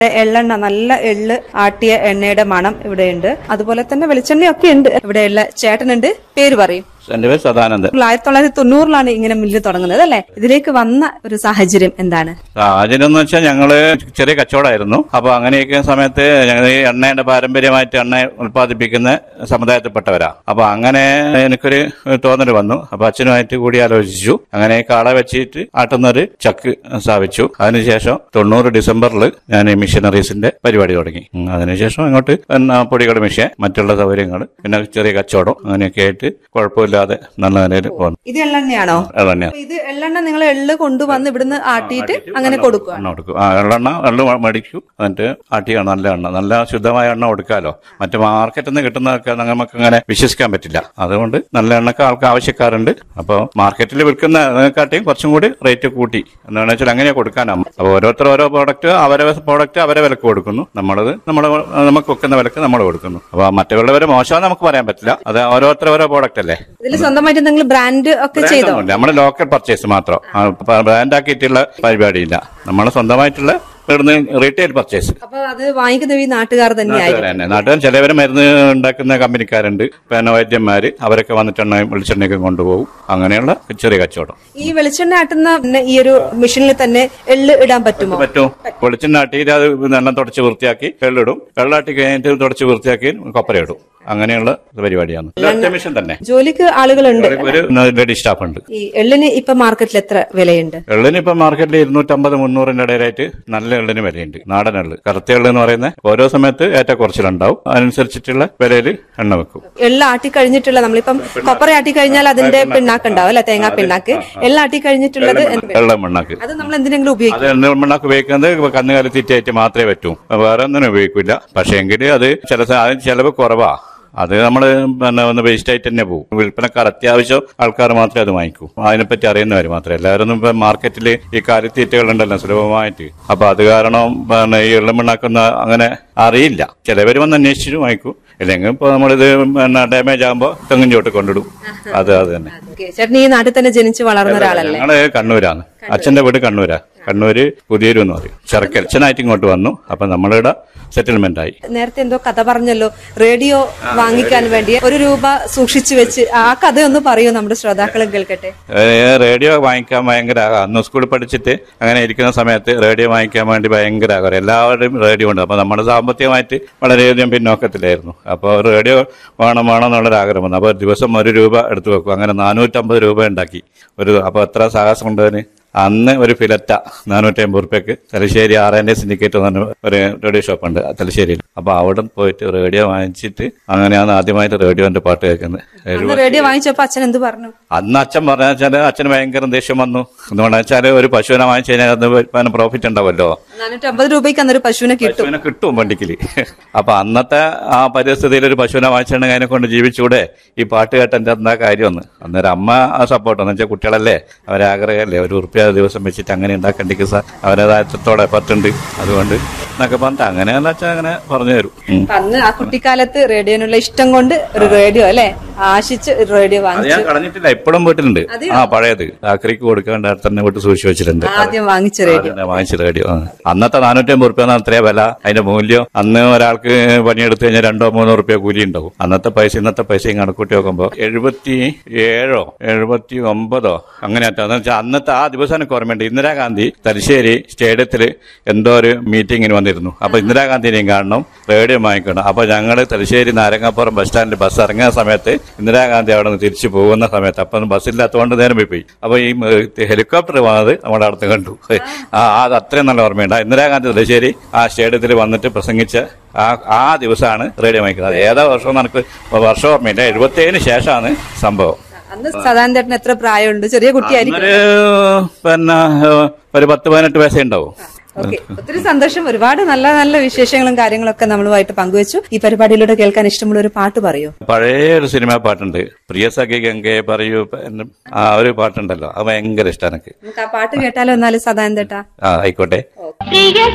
എള്ളെണ്ണ, നല്ല എള്ള് ആട്ടിയ എണ്ണയുടെ മണം ഇവിടെയുണ്ട്. അതുപോലെ തന്നെ വെളിച്ചെണ്ണയൊക്കെ ഉണ്ട്. ഇവിടെയുള്ള ചേട്ടനുണ്ട്, പേര് പറയും. എന്റെ പേര് സദാനന്ദൻ. 1990 ഇങ്ങനെ മില്ല് തുടങ്ങുന്നത് അല്ലെ? ഇതിലേക്ക് വന്ന ഒരു സാഹചര്യം എന്താണ്? സാഹചര്യം എന്ന് വെച്ചാൽ ഞങ്ങള് ചെറിയ കച്ചവടമായിരുന്നു. അപ്പൊ അങ്ങനെയൊക്കെ സമയത്ത് ഞങ്ങൾ ഈ എണ്ണയുടെ പാരമ്പര്യമായിട്ട് എണ്ണ ഉത്പാദിപ്പിക്കുന്ന സമുദായത്തിൽപ്പെട്ടവരാ. അപ്പൊ അങ്ങനെ എനിക്കൊരു തോന്നൽ വന്നു. അപ്പൊ അച്ഛനുമായിട്ട് കൂടി ആലോചിച്ചു. അങ്ങനെ കാള വെച്ചിട്ട് ആട്ടുന്നൊരു ചക്ക് സ്ഥാപിച്ചു. അതിനുശേഷം 90 ഡിസംബറിൽ ഞാൻ മിഷനറീസിന്റെ പരിപാടി തുടങ്ങി. അതിനുശേഷം ഇങ്ങോട്ട് പൊടികൾ മിഷൻ, മറ്റുള്ള സൗകര്യങ്ങൾ, പിന്നെ ചെറിയ കച്ചവടം, അങ്ങനെയൊക്കെ ആയിട്ട് കുഴപ്പമില്ലാതെ നല്ല നിലയിൽ പോകുന്നു. ഇത് എള്ളെണ്ണയാണോ? എള്ളെണ്ണ. ഇത് എള്ളെണ്ണ നിങ്ങൾ എള്ള് കൊണ്ടുവന്ന് ഇവിടുന്ന് ആട്ടിയിട്ട് അങ്ങനെ കൊടുക്കുക? എള്ള് മേടിക്കും, എന്നിട്ട് ആട്ടിയാണ് നല്ല എണ്ണ, നല്ല ശുദ്ധമായ എണ്ണ കൊടുക്കാലോ. മറ്റു മാർക്കറ്റിൽ നിന്ന് കിട്ടുന്നതൊക്കെ നമുക്ക് അങ്ങനെ വിശ്വസിക്കാൻ പറ്റില്ല. അതുകൊണ്ട് നല്ല എണ്ണക്ക് ആൾക്ക് ആവശ്യക്കാരുണ്ട്. അപ്പോൾ മാർക്കറ്റിൽ വിൽക്കുന്നതിനെക്കാട്ടിയും കുറച്ചും കൂടി റേറ്റ് കൂട്ടി എന്താണെന്ന് വെച്ചാൽ അങ്ങനെ കൊടുക്കാനാകും. അപ്പോൾ ഓരോരുത്തർ ഓരോ പ്രോഡക്റ്റ് അവരെ വിലക്ക് കൊടുക്കുന്നു. നമുക്ക് വെക്കുന്ന വിലക്ക് നമ്മൾ കൊടുക്കുന്നു. അപ്പൊ മറ്റുള്ള വരെ മോശം നമുക്ക് പറയാൻ പറ്റില്ല. അത് ഓരോരുത്തർ ഓരോ പ്രോഡക്റ്റ് അല്ലേ. ഇതിൽ സ്വന്തമായിട്ട് നിങ്ങൾ ബ്രാൻഡ് ഒക്കെ ചെയ്തോ? നമ്മുടെ ലോക്കൽ പർച്ചേസ് മാത്രം, ബ്രാൻഡ് ആക്കിയിട്ടുള്ള പരിപാടിയില്ല. നമ്മൾ സ്വന്തമായിട്ടുള്ള റീറ്റെയിൽ പർച്ചേസ്. അപ്പൊ അത് വാങ്ങിക്കുന്ന ഈ നാട്ടുകാർ തന്നെയായിരുന്നു. നാട്ടുകാർ ചിലവര് മരുന്ന് ഉണ്ടാക്കുന്ന കമ്പനിക്കാരുണ്ട്, പിന്നെ വൈദ്യന്മാര്, അവരൊക്കെ വന്നിട്ട് വെളിച്ചെണ്ണയൊക്കെ കൊണ്ടുപോകും. അങ്ങനെയുള്ള ചെറിയ കച്ചവടം. ഈ വെളിച്ചെണ്ണ ആട്ടുന്ന ഈ ഒരു മെഷീനിൽ തന്നെ എള്ള് ഇടാൻ പറ്റുമോ? പറ്റും. വെളിച്ചെണ്ണ ആട്ടിയിട്ട് അത് എണ്ണം തുടച്ച് വൃത്തിയാക്കി എള്ളിടും. വെള്ളാട്ടി കഴിഞ്ഞിട്ട് തുടച്ച് വൃത്തിയാക്കി കൊപ്പരയിടും. അങ്ങനെയുള്ള പരിപാടിയാണ്. മിഷൻ തന്നെ. ജോലിക്ക് ആളുകളുണ്ട്, ഒരു ലേഡി സ്റ്റാഫ് ഉണ്ട്. ഈ എള്ളിന് ഇപ്പൊ മാർക്കറ്റിൽ എത്ര വിലയുണ്ട്? എള്ളിന് ഇപ്പൊ മാർക്കറ്റിൽ 250-300 ഇടയിലായിട്ട് നല്ല എള്ളിന് വിലയുണ്ട്. നാടൻ എള്ള്, കറുത്ത എള്ള് എന്ന് പറയുന്നത് ഓരോ സമയത്ത് ഏറ്റക്കുറച്ചിലുണ്ടാവും. അതിനനുസരിച്ചിട്ടുള്ള വിലയിൽ എണ്ണ വെക്കും. എള്ള് ആട്ടി കഴിഞ്ഞിട്ടുള്ള, നമ്മളിപ്പം കൊപ്പറ ആട്ടി കഴിഞ്ഞാൽ അതിന്റെ പിണ്ണാക്ക് ഉണ്ടാവും അല്ലെ, തേങ്ങാ പിണ്ണാക്ക്. എള്ള് ആട്ടി കഴിഞ്ഞിട്ടുള്ളത് എള്ള മണ്ണാക്ക്. അത് നമ്മൾ എന്തിനെങ്കിലും ഉപയോഗിക്കും? അത് എണ്ണ മണ്ണാക്ക് ഉപയോഗിക്കുന്നത് കന്നുകാലി തീറ്റയായിട്ട് മാത്രമേ പറ്റൂ, വേറെ ഒന്നിനും ഉപയോഗിക്കില്ല. പക്ഷേ എങ്കിൽ അത് ചെലവ് കുറവാ. അത് നമ്മൾ ഒന്ന് വേസ്റ്റ് ആയിട്ട് തന്നെ പോകും. വിൽപ്പനക്കാർ, അത്യാവശ്യം ആൾക്കാർ മാത്രമേ അത് വാങ്ങിക്കൂ. അതിനെപ്പറ്റി അറിയുന്നവർ മാത്രമേ. എല്ലാവരും ഇപ്പൊ മാർക്കറ്റിൽ ഈ കാലിത്തീറ്റകളുണ്ടല്ലോ സുലഭമായിട്ട്. അപ്പൊ അത് കാരണം ഈ എള്ളുമണ്ണാക്കുന്ന അങ്ങനെ അറിയില്ല. ചിലവർ വന്ന് അന്വേഷിച്ചിട്ട് വാങ്ങിക്കും. ഇല്ലെങ്കിൽ ഇപ്പൊ നമ്മളിത് ഡാമേജ് ആകുമ്പോൾ തെങ്ങിൻ ചോട്ട് കൊണ്ടിടും. അത് തന്നെ. ചേട്ടൻ ഈ നാട്ടിൽ തന്നെ ജനിച്ച് വളർന്ന ഒരാളല്ലേ? ഞങ്ങള് കണ്ണൂരാണ്. അച്ഛന്റെ വീട് കണ്ണൂരാ. കണ്ണൂര് പുതിയൊരു എന്ന് പറയും. ചെറുക്കൽ. അച്ഛനായിട്ട് ഇങ്ങോട്ട് വന്നു. അപ്പൊ നമ്മളിവിടെ സെറ്റിൽമെന്റ് ആയി. നേരത്തെ എന്തോ കഥ പറഞ്ഞല്ലോ, റേഡിയോ വാങ്ങിക്കാൻ വേണ്ടി 1 രൂപ സൂക്ഷിച്ചു വെച്ച്. ആ കഥ ഒന്ന് പറയൂ, നമ്മുടെ ശ്രോതാക്കളും കേൾക്കട്ടെ. റേഡിയോ വാങ്ങിക്കാൻ ഭയങ്കര അന്ന് സ്കൂളിൽ പഠിച്ചിട്ട് അങ്ങനെ ഇരിക്കുന്ന സമയത്ത് റേഡിയോ വാങ്ങിക്കാൻ വേണ്ടി ഭയങ്കര ആഗ്രഹം. എല്ലാവരുടെയും റേഡിയോ ഉണ്ട്. അപ്പൊ നമ്മൾ സാമ്പത്തികമായിട്ട് വളരെയധികം പിന്നോക്കത്തിലായിരുന്നു. അപ്പോൾ റേഡിയോ വേണം എന്നുള്ളൊരാഗ്രഹം വന്നു. അപ്പോൾ ദിവസം 1 രൂപ എടുത്തു വെക്കും. അങ്ങനെ 450 രൂപ ഉണ്ടാക്കി. അപ്പൊ എത്ര സാഹസം ഉണ്ടതിന്. അന്ന് ഒരു ഫിലറ്റ 450 റുപ്യക്ക് തലശ്ശേരി R&A സിൻഡിക്കേറ്റ് എന്ന് പറഞ്ഞ ഒരു റേഡിയോ ഷോപ്പ് ഉണ്ട് തലശ്ശേരിയിൽ. അപ്പൊ അവിടെ പോയിട്ട് റേഡിയോ വാങ്ങിച്ചിട്ട് അങ്ങനെയാണ് ആദ്യമായിട്ട് റേഡിയോന്റെ പാട്ട് കേൾക്കുന്നത്. റേഡിയോ വാങ്ങിച്ചപ്പോ അച്ഛൻ എന്ത് പറഞ്ഞു? അന്ന് അച്ഛൻ പറഞ്ഞാൽ അച്ഛന് ഭയങ്കര ദേഷ്യം വന്നു. എന്തുകൊണ്ടാ വെച്ചാൽ ഒരു പശുവിനെ വാങ്ങിച്ചു കഴിഞ്ഞാൽ പ്രോഫിറ്റ് ഉണ്ടാവല്ലോ. 450 രൂപയ്ക്ക് അന്നൊരു പശുവിനെ കിട്ടും വണ്ടിക്കില്. അപ്പൊ അന്നത്തെ ആ പരിസ്ഥിതിയിൽ ഒരു പശുവിനെ വാങ്ങിച്ചിട്ടുണ്ടെങ്കിൽ അതിനെ കൊണ്ട് ജീവിച്ചൂടെ, ഈ പാട്ട് കേട്ടെന്റെ എന്താ കാര്യമൊന്ന്. അന്നേരം അമ്മ ആ സപ്പോർട്ട് എന്ന് വെച്ചാൽ കുട്ടികളല്ലേ, അവരെ ആഗ്രഹമല്ലേ, 1 റുപ്യ ദിവസം വെച്ചിട്ട് അങ്ങനെ ഉണ്ടാക്കണ്ടെങ്കിൽ അവരേതായത്തോടെ പറ്റുണ്ട്. അതുകൊണ്ട് എന്നൊക്കെ പറഞ്ഞിട്ട് അങ്ങനെയാന്ന് വെച്ചാൽ അങ്ങനെ പറഞ്ഞു തരും. അന്ന് ആ കുട്ടിക്കാലത്ത് റേഡിയോനുള്ള ഇഷ്ടം കൊണ്ട് ഒരു റേഡിയോ അല്ലെ ആശിച്ച് റേഡിയോ വാങ്ങിച്ചു. ഞാൻ കളഞ്ഞിട്ടില്ല, ഇപ്പോഴും വീട്ടിലുണ്ട്. പഴയത് ആക്രിക്ക് കൊടുക്കാണ്ട് തന്നെ വീട്ടിൽ സൂക്ഷിച്ചു വെച്ചിട്ടുണ്ട്. ആദ്യം വാങ്ങിച്ച റേഡിയോ. അന്നത്തെ 450 റുപ്യ അത്രയും വില. അതിന്റെ മൂല്യം അന്ന് ഒരാൾക്ക് പണിയെടുത്ത് കഴിഞ്ഞാൽ 200-300 റുപ്യ കൂലി ഉണ്ടാവും. അന്നത്തെ പൈസ ഇന്നത്തെ പൈസയും കണക്കൂട്ടി നോക്കുമ്പോ 77 79 അങ്ങനെ അന്നത്തെ ആ ദിവസം എനിക്ക് ഓർമ്മയുണ്ട്. ഇന്ദിരാഗാന്ധി തലശ്ശേരി സ്റ്റേഡിയത്തിൽ എന്തോ ഒരു മീറ്റിങ്ങിന് വന്നിരുന്നു. അപ്പൊ ഇന്ദിരാഗാന്ധിനെയും കാണണം, റേഡിയോ വാങ്ങിക്കണം. അപ്പൊ ഞങ്ങള് തലശ്ശേരി നാരങ്ങാപ്പുറം ബസ് സ്റ്റാൻഡിൽ ബസ് ഇറങ്ങുന്ന സമയത്ത് ഇന്ദിരാഗാന്ധി അവിടെ നിന്ന് തിരിച്ചു പോകുന്ന സമയത്ത്, അപ്പൊ ബസ്സില്ലാത്തതുകൊണ്ട് നേരം പോയി. അപ്പൊ ഈ ഹെലികോപ്റ്റർ വന്നത് നമ്മുടെ അടുത്ത് കണ്ടു. അത് അത്രയും നല്ല ഓർമ്മയുണ്ട്. ഇന്ദിരാഗാന്ധി തലശ്ശേരി ആ സ്റ്റേഡിയത്തിൽ വന്നിട്ട് പ്രസംഗിച്ച ആ ദിവസമാണ് റേഡിയോ വാങ്ങിക്കുന്നത്. ഏതാ വർഷം എനിക്ക് വർഷം ഓർമ്മയില്ല. 77 ശേഷമാണ് സംഭവം. അന്ന് സദാനന്ദേട്ടന് എത്ര പ്രായമുണ്ട്? ചെറിയ കുട്ടിയായിരിക്കും. പിന്നെ ഒരു 10-18 വയസ്സേ ഉണ്ടാവും. ഒത്തിരി സന്തോഷം. ഒരുപാട് നല്ല നല്ല വിശേഷങ്ങളും കാര്യങ്ങളൊക്കെ നമ്മളുമായിട്ട് പങ്കുവച്ചു. ഈ പരിപാടിയിലൂടെ കേൾക്കാൻ ഇഷ്ടമുള്ള ഒരു പാട്ട് പറയൂ. പഴയ ഒരു സിനിമ പാട്ടുണ്ട്, പ്രിയ സഖി ഗംഗയെ പറയൂ. ആ ഒരു പാട്ടുണ്ടല്ലോ, അത് ഭയങ്കര ഇഷ്ടമാണ് എനിക്ക്. നമുക്ക് ആ പാട്ട് കേട്ടാലോ എന്നാലും സദാനന്ദേട്ടാ? ആയിക്കോട്ടെ.